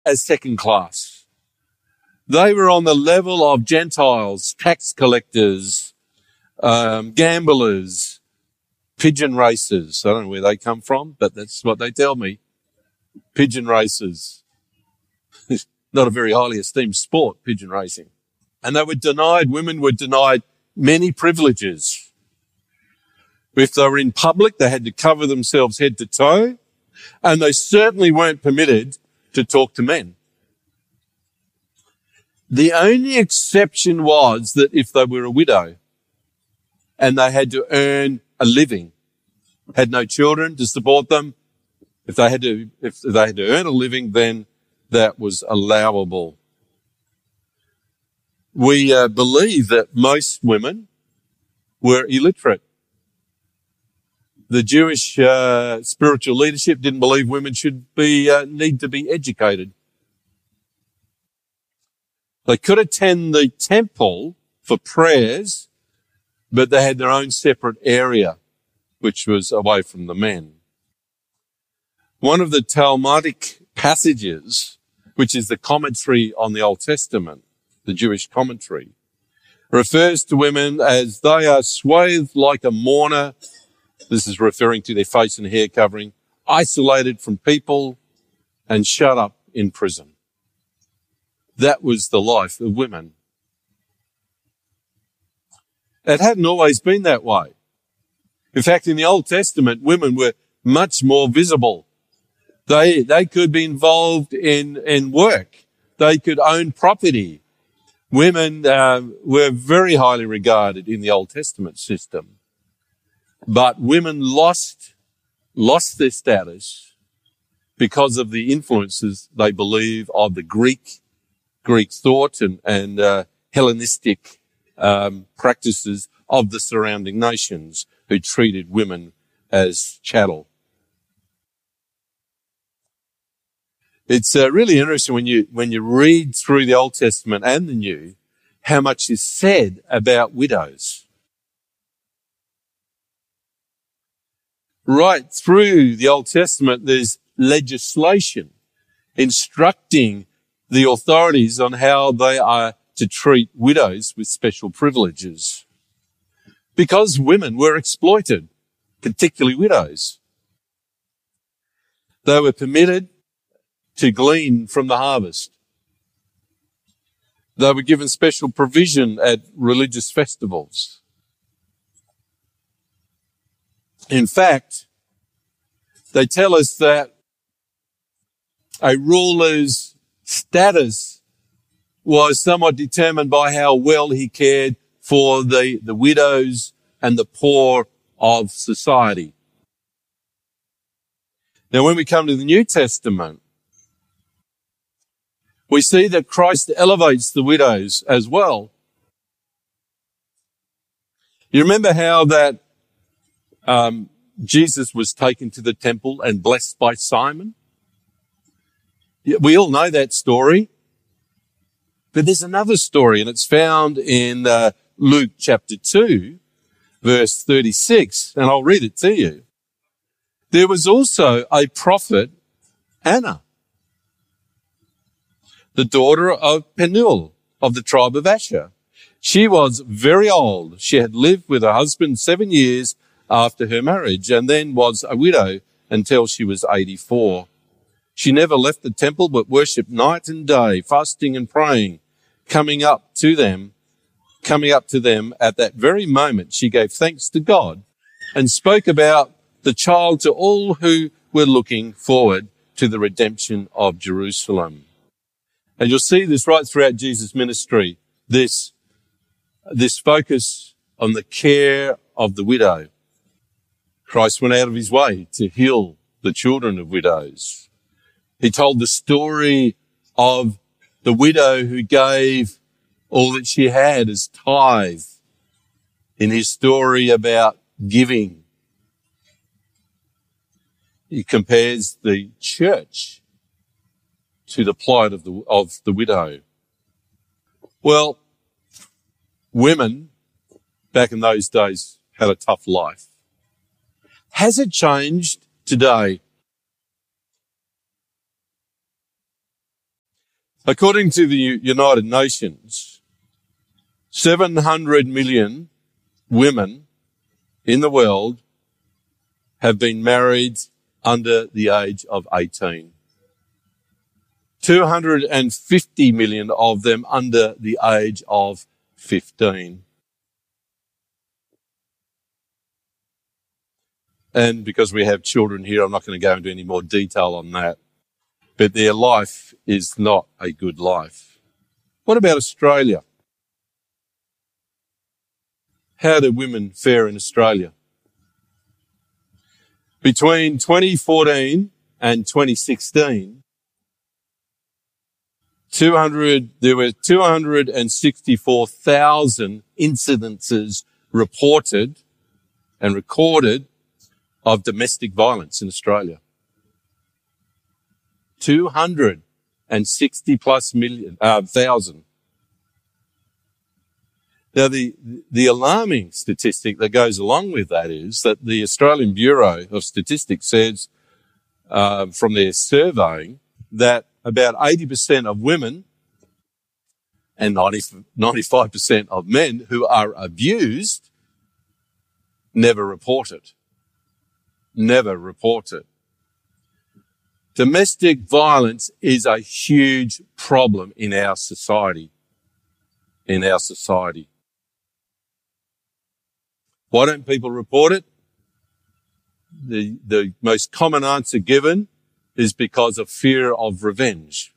as second class. They were on the level of Gentiles, tax collectors, gamblers, pigeon racers. I don't know where they come from, but that's what they tell me. Pigeon racers. Not a very highly esteemed sport, pigeon racing. And women were denied many privileges. If they were in public, they had to cover themselves head to toe, and they certainly weren't permitted to talk to men. The only exception was that if they were a widow and they had to earn a living, had no children to support them, if they had to earn a living, then that was allowable. We believe that most women were illiterate. The Jewish spiritual leadership didn't believe women should need to be educated. They could attend the temple for prayers, but they had their own separate area, which was away from the men. One of the Talmudic passages, which is the commentary on the Old Testament, the Jewish commentary, refers to women as they are swathed like a mourner. This is referring to their face and hair covering, isolated from people and shut up in prison. That was the life of women. It hadn't always been that way. In fact, in the Old Testament, women were much more visible. They could be involved in work. They could own property. Women were very highly regarded in the Old Testament system. But women lost their status because of the influences, they believe, of the Greek thought and Hellenistic practices of the surrounding nations who treated women as chattel. It's really interesting when you read through the Old Testament and the New, how much is said about widows. Right through the Old Testament, there's legislation instructing the authorities on how they are to treat widows with special privileges. Because women were exploited, particularly widows. They were permitted to glean from the harvest. They were given special provision at religious festivals. In fact, they tell us that a ruler's status was somewhat determined by how well he cared for the widows and the poor of society. Now, when we come to the New Testament, we see that Christ elevates the widows as well. You remember how that Jesus was taken to the temple and blessed by Simon? We all know that story. But there's another story, and it's found in Luke chapter 2, verse 36, and I'll read it to you. There was also a prophet, Anna, the daughter of Penuel of the tribe of Asher. She was very old. She had lived with her husband 7 years after her marriage and then was a widow until she was 84. She never left the temple but worshipped night and day, fasting and praying. Coming up to them at that very moment, she gave thanks to God and spoke about the child to all who were looking forward to the redemption of Jerusalem. And you'll see this right throughout Jesus' ministry, this focus on the care of the widow. Christ went out of his way to heal the children of widows. He told the story of the widow who gave all that she had as tithe in his story about giving. He compares the church to the plight of the widow. Well, women back in those days had a tough life. Has it changed today? According to the United Nations, 700 million women in the world have been married under the age of 18. 250 million of them under the age of 15. And because we have children here, I'm not going to go into any more detail on that. But their life is not a good life. What about Australia? How do women fare in Australia? Between 2014 and 2016, there were 264,000 incidences reported and recorded of domestic violence in Australia. 260 plus thousand. Now, the alarming statistic that goes along with that is that the Australian Bureau of Statistics says, from their surveying, that about 80% of women and 95% of men who are abused never report it. Never report it. Domestic violence is a huge problem in our society. Why don't people report it? The most common answer given is because of fear of revenge.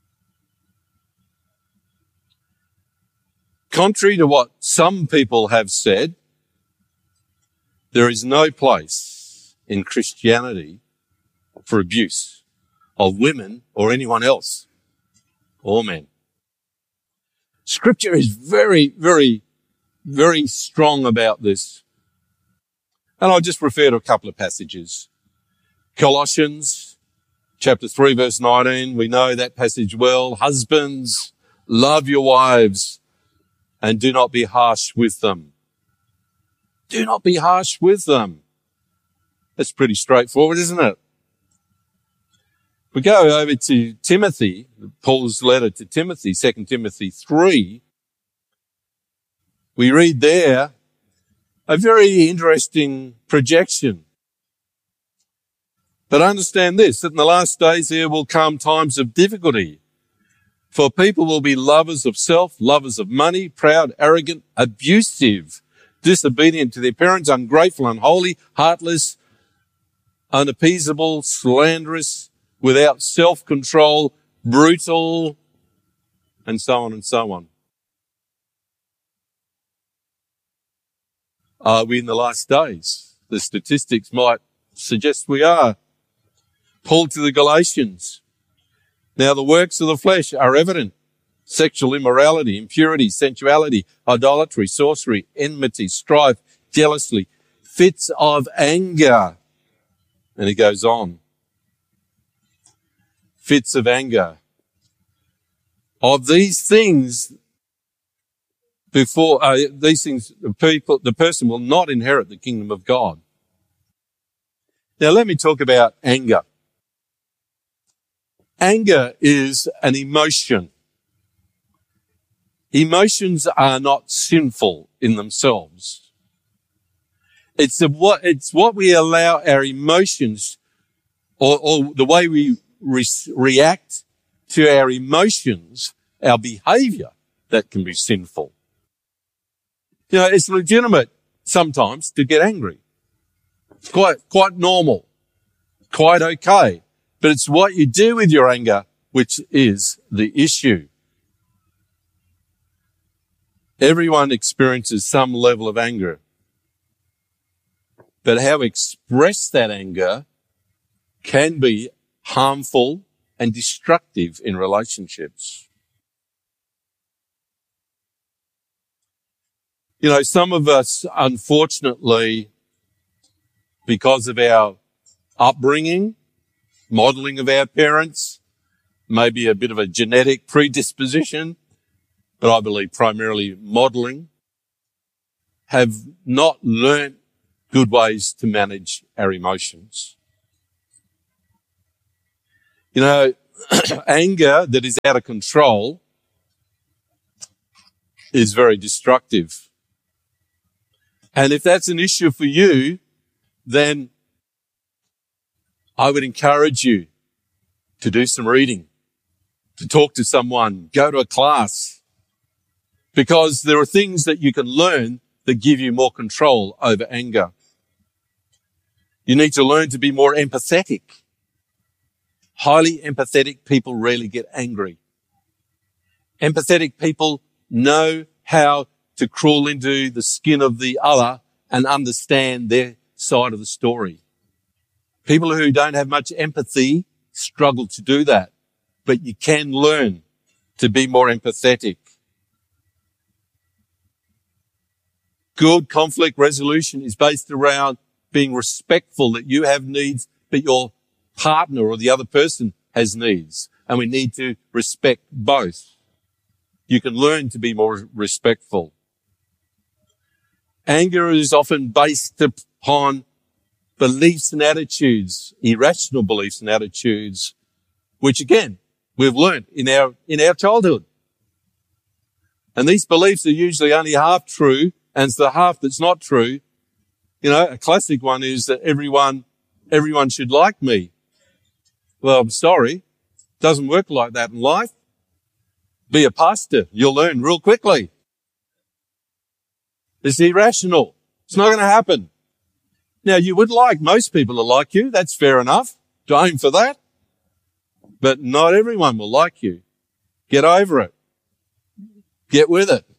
Contrary to what some people have said, there is no place in Christianity for abuse of women or anyone else or men. Scripture is very, very, very strong about this. And I'll just refer to a couple of passages. Colossians chapter 3 verse 19, we know that passage well. Husbands, love your wives and do not be harsh with them. Do not be harsh with them. That's pretty straightforward, isn't it? We go over to Timothy, Paul's letter to Timothy, 2 Timothy 3. We read there a very interesting projection. But understand this, that in the last days there will come times of difficulty. For people will be lovers of self, lovers of money, proud, arrogant, abusive, disobedient to their parents, ungrateful, unholy, heartless, unappeasable, slanderous, without self-control, brutal, and so on and so on. Are we in the last days? The statistics might suggest we are. Paul to the Galatians. Now the works of the flesh are evident. Sexual immorality, impurity, sensuality, idolatry, sorcery, enmity, strife, jealousy, fits of anger. And he goes on. Fits of anger. Of these things, the person will not inherit the kingdom of God. Now let me talk about anger. Anger is an emotion. Emotions are not sinful in themselves. It's what we allow our emotions or the way we react to our emotions, our behavior, that can be sinful. You know, it's legitimate sometimes to get angry. It's quite normal, quite okay. But it's what you do with your anger which is the issue. Everyone experiences some level of anger. But how we express that anger can be harmful and destructive in relationships. You know, some of us, unfortunately, because of our upbringing, modeling of our parents, maybe a bit of a genetic predisposition, but I believe primarily modeling, have not learnt good ways to manage our emotions. You know, Anger that is out of control is very destructive. And if that's an issue for you, then I would encourage you to do some reading, to talk to someone, go to a class, because there are things that you can learn that give you more control over anger. You need to learn to be more empathetic. Highly empathetic people rarely get angry. Empathetic people know how to crawl into the skin of the other and understand their side of the story. People who don't have much empathy struggle to do that, but you can learn to be more empathetic. Good conflict resolution is based around being respectful that you have needs, but your partner or the other person has needs, and we need to respect both. You can learn to be more respectful. Anger is often based upon beliefs and attitudes, irrational beliefs and attitudes, which again, we've learned in our childhood. And these beliefs are usually only half true, and it's the half that's not true. You know, a classic one is that everyone should like me. Well, I'm sorry. It doesn't work like that in life. Be a pastor. You'll learn real quickly. It's irrational. It's not going to happen. Now, you would like most people to like you. That's fair enough. To aim for that. But not everyone will like you. Get over it. Get with it.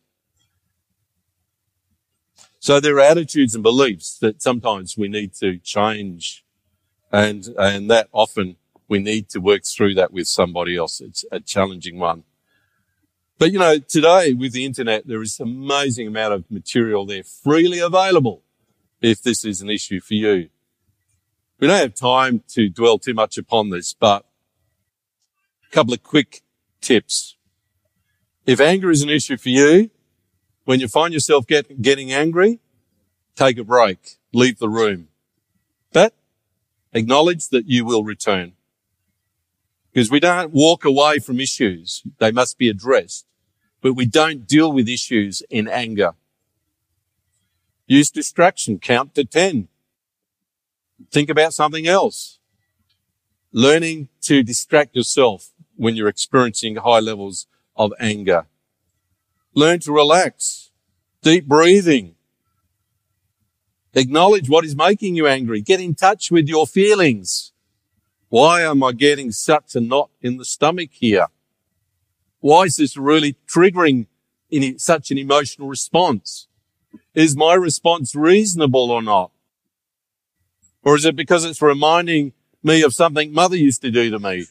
So there are attitudes and beliefs that sometimes we need to change. And that often we need to work through that with somebody else. It's a challenging one. But, you know, today with the internet, there is an amazing amount of material there freely available if this is an issue for you. We don't have time to dwell too much upon this, but a couple of quick tips. If anger is an issue for you, when you find yourself getting angry, take a break, leave the room. But acknowledge that you will return. Because we don't walk away from issues. They must be addressed. But we don't deal with issues in anger. Use distraction. Count to 10. Think about something else. Learning to distract yourself when you're experiencing high levels of anger. Learn to relax. Deep breathing. Acknowledge what is making you angry. Get in touch with your feelings. Why am I getting such a knot in the stomach here? Why is this really triggering such an emotional response? Is my response reasonable or not? Or is it because it's reminding me of something Mother used to do to me?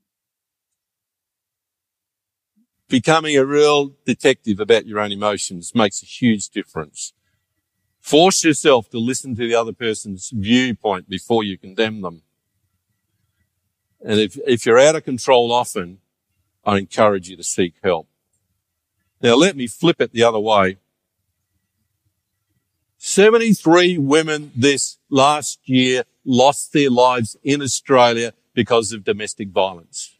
Becoming a real detective about your own emotions makes a huge difference. Force yourself to listen to the other person's viewpoint before you condemn them. And if you're out of control often, I encourage you to seek help. Now let me flip it the other way. 73 women this last year lost their lives in Australia because of domestic violence.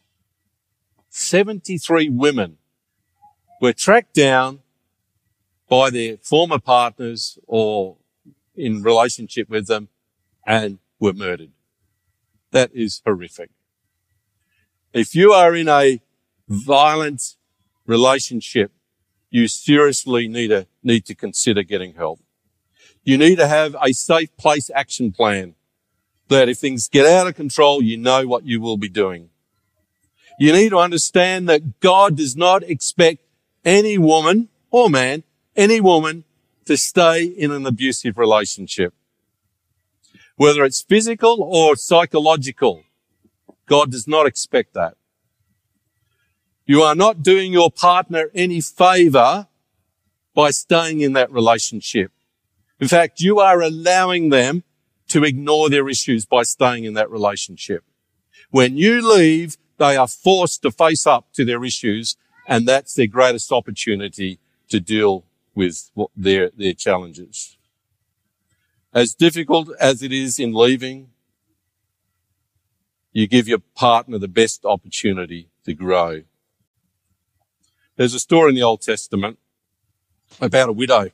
73 women were tracked down by their former partners or in relationship with them and were murdered. That is horrific. If you are in a violent relationship, you seriously need to consider getting help. You need to have a safe place action plan that if things get out of control, you know what you will be doing. You need to understand that God does not expect any woman or man, any woman to stay in an abusive relationship. Whether it's physical or psychological, God does not expect that. You are not doing your partner any favor by staying in that relationship. In fact, you are allowing them to ignore their issues by staying in that relationship. When you leave, they are forced to face up to their issues, and that's their greatest opportunity to deal with their challenges. As difficult as it is in leaving, You give your partner the best opportunity to grow. There's a story in the Old Testament about a widow.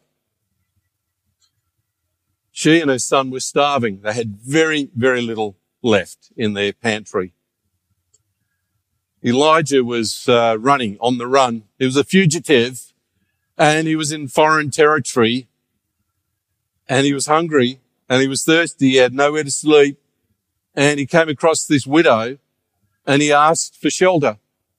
She and her son were starving. They had very, very little left in their pantry. Elijah was running on the run. He was a fugitive and he was in foreign territory and he was hungry and he was thirsty. He had nowhere to sleep and he came across this widow and he asked for shelter.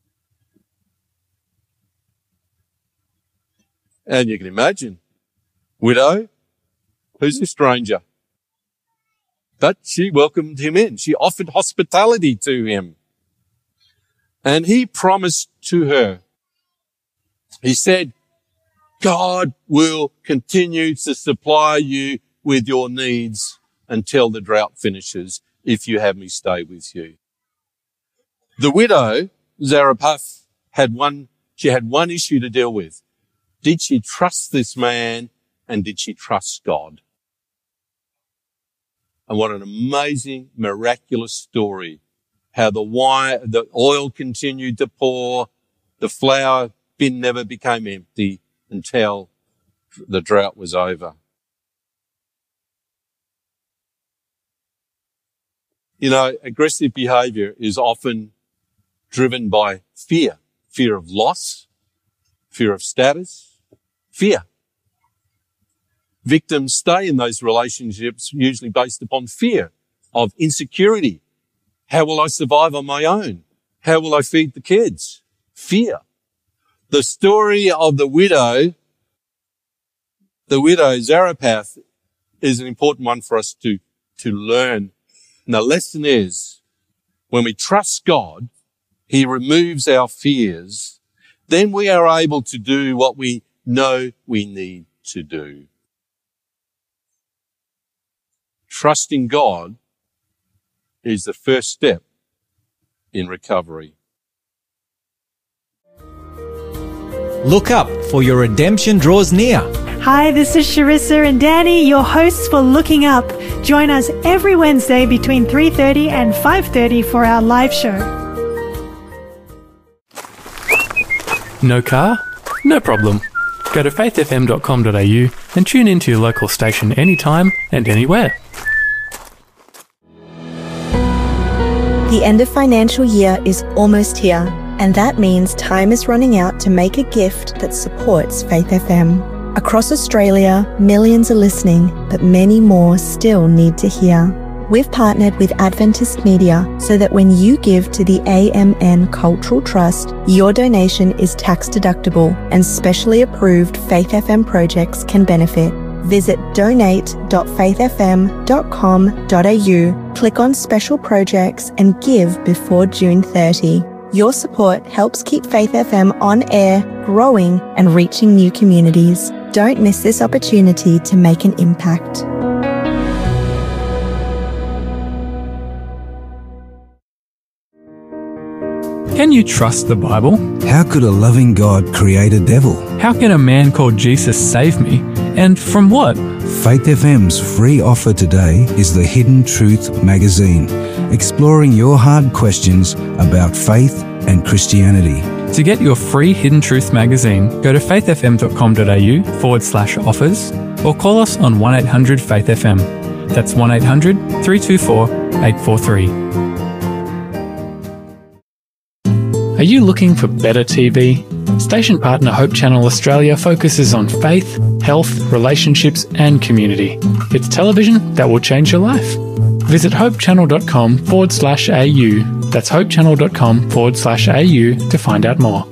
And you can imagine, widow, who's a stranger? But she welcomed him in. She offered hospitality to him. And he promised to her, he said, God will continue to supply you with your needs until the drought finishes if you have me stay with you. The widow, Zarephath, had one issue to deal with. Did she trust this man and did she trust God? And what an amazing, miraculous story. How the oil continued to pour, the flour bin never became empty until the drought was over. You know, aggressive behavior is often driven by fear of loss, fear of status, fear. Victims stay in those relationships usually based upon fear of insecurity. How will I survive on my own? How will I feed the kids? Fear. The story of the widow Zarephath, is an important one for us to learn. And the lesson is, when we trust God, He removes our fears, then we are able to do what we know we need to do. Trusting God is the first step in recovery. Look up, for your redemption draws near. Hi, this is Sharissa and Danny, your hosts for Looking Up. Join us every Wednesday between 3:30 and 5:30 for our live show. No car? No problem. Go to faithfm.com.au and tune into your local station anytime and anywhere. The end of financial year is almost here, and that means time is running out to make a gift that supports Faith FM. Across Australia, millions are listening, but many more still need to hear. We've partnered with Adventist Media so that when you give to the AMN Cultural Trust, your donation is tax deductible and specially approved Faith FM projects can benefit. Visit donate.faithfm.com.au, click on special projects and give before June 30. Your support helps keep Faith FM on air, growing and reaching new communities. Don't miss this opportunity to make an impact. Can you trust the Bible? How could a loving God create a devil? How can a man called Jesus save me? And from what? Faith FM's free offer today is the Hidden Truth magazine, exploring your hard questions about faith and Christianity. To get your free Hidden Truth magazine, go to faithfm.com.au/offers or call us on 1-800-FAITH-FM. That's 1-800-324-843. Are you looking for better TV? Station partner Hope Channel Australia focuses on faith, health, relationships and community. It's television that will change your life. Visit hopechannel.com/au. That's hopechannel.com/au to find out more.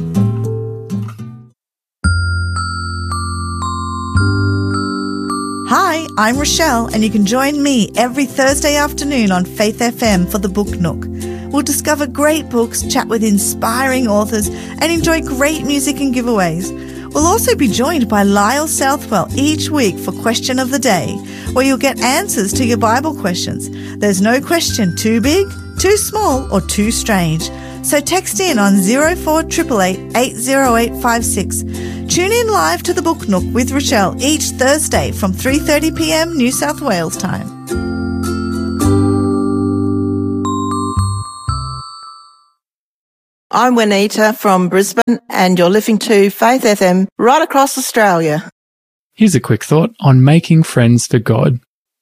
Hi, I'm Rochelle, and you can join me every Thursday afternoon on Faith FM for the Book Nook. We'll discover great books, chat with inspiring authors, and enjoy great music and giveaways. We'll also be joined by Lyle Southwell each week for Question of the Day, where you'll get answers to your Bible questions. There's no question too big, too small, or too strange. So text in on 0488 80856. Tune in live to the Book Nook with Rochelle each Thursday from 3:30 p.m. New South Wales time. I'm Juanita from Brisbane, and you're listening to Faith FM right across Australia. Here's a quick thought on making friends for God.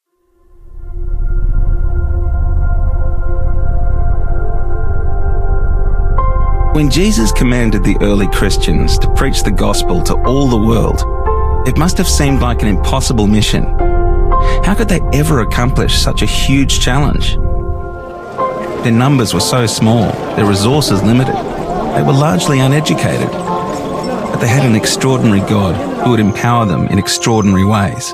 When Jesus commanded the early Christians to preach the gospel to all the world, it must have seemed like an impossible mission. How could they ever accomplish such a huge challenge? Their numbers were so small, their resources limited. They were largely uneducated. But they had an extraordinary God who would empower them in extraordinary ways.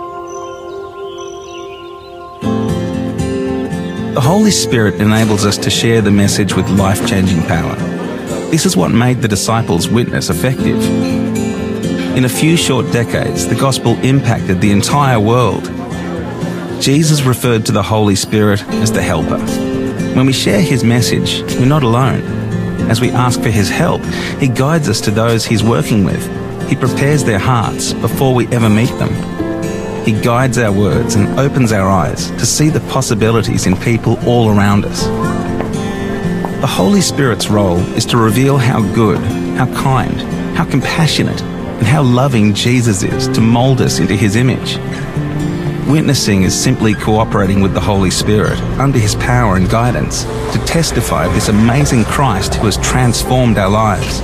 The Holy Spirit enables us to share the message with life-changing power. This is what made the disciples' witness effective. In a few short decades, the gospel impacted the entire world. Jesus referred to the Holy Spirit as the Helper. When we share His message, we're not alone. As we ask for His help, He guides us to those He's working with. He prepares their hearts before we ever meet them. He guides our words and opens our eyes to see the possibilities in people all around us. The Holy Spirit's role is to reveal how good, how kind, how compassionate, and how loving Jesus is to mould us into His image. Witnessing is simply cooperating with the Holy Spirit under His power and guidance to testify of this amazing Christ who has transformed our lives.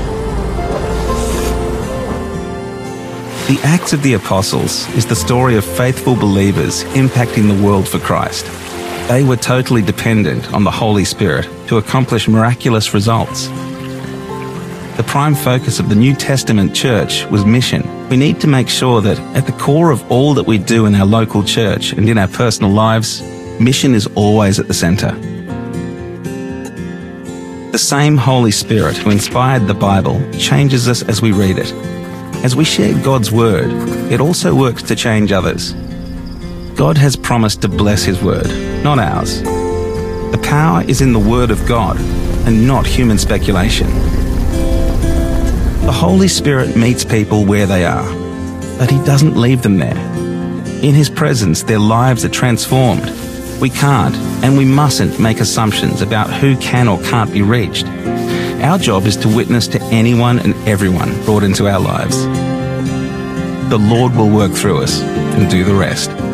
The Acts of the Apostles is the story of faithful believers impacting the world for Christ. They were totally dependent on the Holy Spirit to accomplish miraculous results. The prime focus of the New Testament church was mission. We need to make sure that at the core of all that we do in our local church and in our personal lives, mission is always at the centre. The same Holy Spirit who inspired the Bible changes us as we read it. As we share God's Word, it also works to change others. God has promised to bless His Word, not ours. The power is in the Word of God and not human speculation. The Holy Spirit meets people where they are, but He doesn't leave them there. In His presence, their lives are transformed. We can't and we mustn't make assumptions about who can or can't be reached. Our job is to witness to anyone and everyone brought into our lives. The Lord will work through us and do the rest.